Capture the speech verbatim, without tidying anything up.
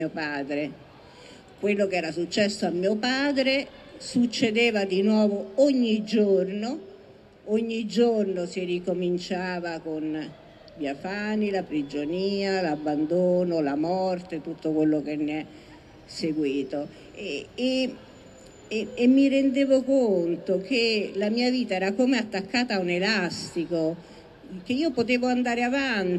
mio padre. Quello che era successo a mio padre succedeva di nuovo ogni giorno, ogni giorno si ricominciava con Via Fani, la prigionia, l'abbandono, la morte, tutto quello che ne è seguito. E, e, e, e mi rendevo conto che la mia vita era come attaccata a un elastico, che io potevo andare avanti